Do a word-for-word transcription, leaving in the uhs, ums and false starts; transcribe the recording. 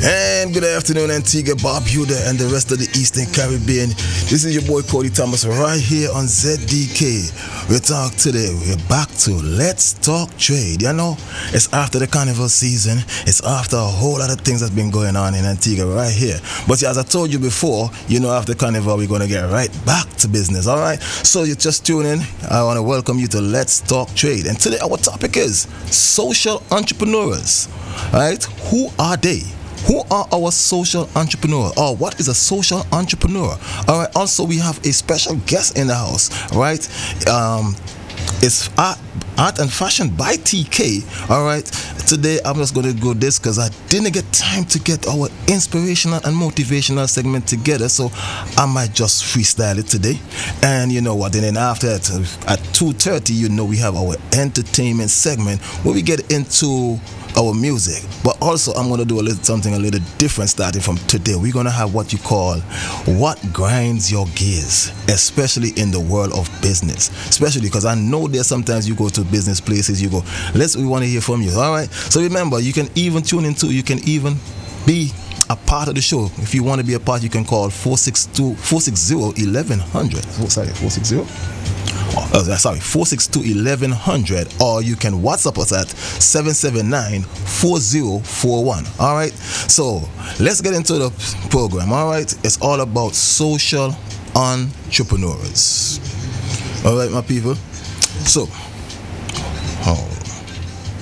And good afternoon, Antigua, Barbuda, and the rest of the Eastern Caribbean. This is your boy Cody Thomas right here on Z D K. We talk today. We're back to Let's Talk Trade. You know, it's after the carnival season. It's after a whole lot of things that's been going on in Antigua right here. But as I told you before, you know, after carnival, we're going to get right back to business. All right. So you just tune in. I want to welcome you to Let's Talk Trade. And today our topic is social entrepreneurs. All right. Who are they? Who are our social entrepreneurs? Or what is a social entrepreneur? All right. Also, we have a special guest in the house. Right. Um, it's art, art and fashion by T K. All right. Today, I'm just going to go this because I didn't get time to get our inspirational and motivational segment together. So I might just freestyle it today. And you know what? And then after that, at two thirty, you know, we have our entertainment segment where we get into our music. But also I'm going to do a little something a little different starting from today. We're going to have what you call what grinds your gears, especially in the world of business, especially because I know there's sometimes you go to business places, you go, let's we want to hear from you. All right, so remember, you can even tune into, you can even be a part of the show. If you want to be a part, you can call four six two, four six zero, eleven hundred. Oh, sorry, four six zero. Oh, sorry, four six two, eleven hundred, or you can WhatsApp us at seven seven nine, four zero four one. All right, so let's get into the program. All right, it's all about social entrepreneurs. All right, my people. So, oh.